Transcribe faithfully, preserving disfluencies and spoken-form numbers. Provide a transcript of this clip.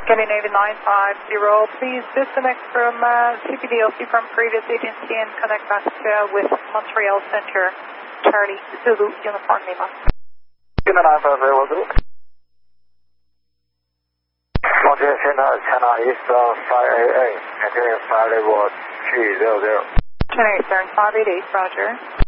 Getting Navy nine five zero, please disconnect from uh, C P D L C from previous agency and connect back uh, with Montreal Center, Charlie Zulu Uniform Lima. Getting nine five zero, Zulu. 梦见现在 China Eastern five eight eight, maintaining flight level three zero zero. China Eastern five eight eight, roger.